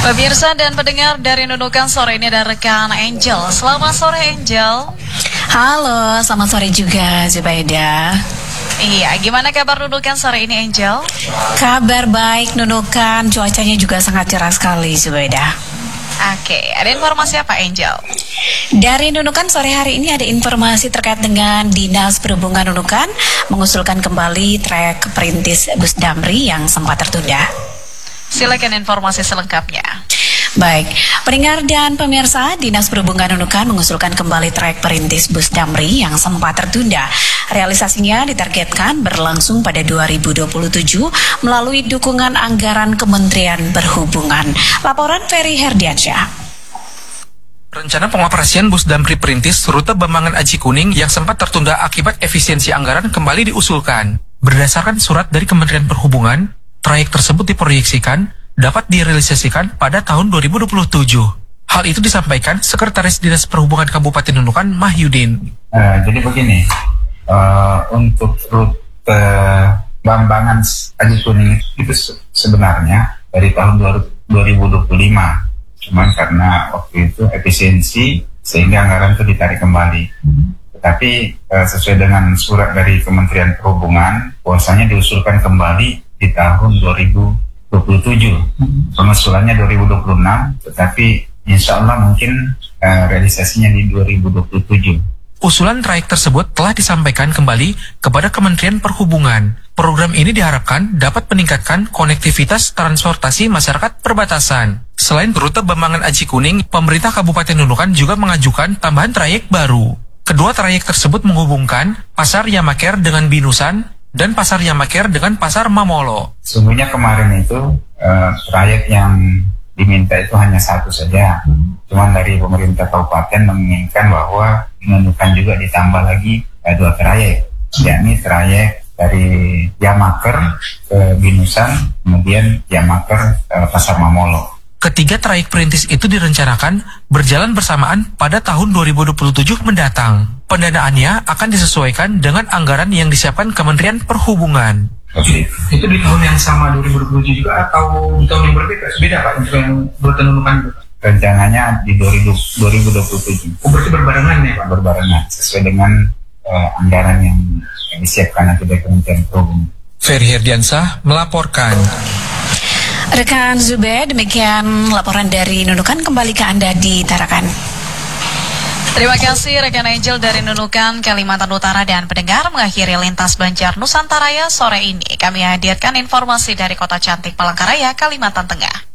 Pemirsa dan pendengar dari Nunukan sore ini ada rekan Angel. Selamat sore Angel. Halo, selamat sore juga Zubaida. Iya, gimana kabar Nunukan sore ini Angel? Kabar baik Nunukan, cuacanya juga sangat cerah sekali Zubaida. Oke, ada informasi apa Angel? Dari Nunukan sore hari ini ada informasi terkait dengan Dinas Perhubungan Nunukan mengusulkan kembali trayek perintis bus Damri yang sempat tertunda. Silakan informasi selengkapnya. Baik, pendengar dan pemirsa, Dinas Perhubungan Nunukan mengusulkan kembali trayek perintis bus Damri yang sempat tertunda. Realisasinya ditargetkan berlangsung pada 2027 melalui dukungan anggaran Kementerian Perhubungan. Laporan Ferry Herdiansyah. Rencana pengoperasian bus Damri perintis rute Bambangan Aji Kuning yang sempat tertunda akibat efisiensi anggaran kembali diusulkan. Berdasarkan surat dari Kementerian Perhubungan, trayek tersebut diproyeksikan dapat direalisasikan pada tahun 2027. Hal itu disampaikan Sekretaris Dinas Perhubungan Kabupaten Nunukan, Mahyudin. Jadi begini, untuk rute Bambangan Aji Kuning itu sebenarnya dari tahun 2025. Cuman karena waktu itu efisiensi sehingga anggaran itu ditarik kembali. Tetapi sesuai dengan surat dari Kementerian Perhubungan, bahwasanya diusulkan kembali di tahun 2027. Pengusulannya 2026, tetapi insya Allah mungkin realisasinya di 2027. Usulan trayek tersebut telah disampaikan kembali kepada Kementerian Perhubungan. Program ini diharapkan dapat meningkatkan konektivitas transportasi masyarakat perbatasan. Selain rute Bambangan Aji Kuning, pemerintah Kabupaten Nunukan juga mengajukan tambahan trayek baru. Kedua trayek tersebut menghubungkan Pasar Yamaker dengan Binusan dan Pasar Yamaker dengan Pasar Mamolo. Sungguhnya kemarin itu trayek yang diminta itu hanya satu saja. Cuman dari pemerintah kabupaten menginginkan bahwa Nunukan juga ditambah lagi dua trayek, yakni trayek dari Yamaker ke Binusan, kemudian Yamaker Pasar Mamolo. Ketiga trayek perintis itu direncanakan berjalan bersamaan pada tahun 2027 mendatang. Pendanaannya akan disesuaikan dengan anggaran yang disiapkan Kementerian Perhubungan. Itu di tahun yang sama 2027 juga atau di tahun yang berbeda? Beda Pak untuk yang rute Nunukan itu? Rencananya di 2027. Oh, berarti berbarengan ya Pak? Berbarengan, sesuai dengan anggaran yang disiapkan nanti dari Kementerian Perhubungan. Ferry Herdiansyah melaporkan. Rekan Zube, demikian laporan dari Nunukan, kembali ke Anda di Tarakan. Terima kasih rekan Angel dari Nunukan, Kalimantan Utara, dan pendengar mengakhiri Lintas Banjar Nusantara sore ini. Kami hadirkan informasi dari Kota Cantik Palangkaraya, Kalimantan Tengah.